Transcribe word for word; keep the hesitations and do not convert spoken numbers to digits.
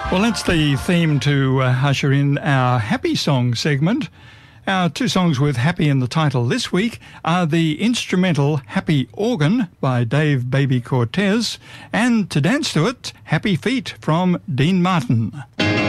Well, that's the theme to uh, usher in our Happy Song segment. Our two songs with happy in the title this week are the instrumental Happy Organ by Dave Baby Cortez and, to dance to it, Happy Feet from Dean Martin.